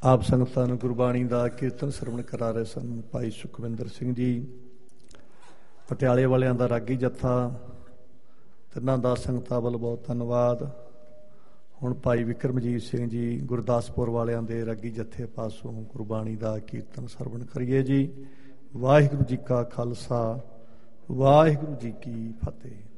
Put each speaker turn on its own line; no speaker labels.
ਆਪ ਸੰਗਤਾਂ ਨੂੰ ਗੁਰਬਾਣੀ ਦਾ ਕੀਰਤਨ ਸਰਵਣ ਕਰਾ ਰਹੇ ਸਨ ਭਾਈ ਸੁਖਵਿੰਦਰ ਸਿੰਘ ਜੀ। ਪਟਿਆਲੇ ਵਾਲਿਆਂ ਦਾ ਰਾਗੀ ਜੱਥਾ, ਤਿੰਨਾਂ ਦਾ ਸੰਗਤਾਂ ਵੱਲ ਬਹੁਤ ਧੰਨਵਾਦ। ਹੁਣ ਭਾਈ ਵਿਕਰਮਜੀਤ ਸਿੰਘ ਜੀ ਗੁਰਦਾਸਪੁਰ ਵਾਲਿਆਂ ਦੇ ਰਾਗੀ ਜੱਥੇ ਪਾਸੋਂ ਗੁਰਬਾਣੀ ਦਾ ਕੀਰਤਨ ਸਰਵਣ ਕਰੀਏ ਜੀ। ਵਾਹਿਗੁਰੂ ਜੀ ਕਾ ਖਾਲਸਾ, ਵਾਹਿਗੁਰੂ ਜੀ ਕੀ ਫਤਿਹ।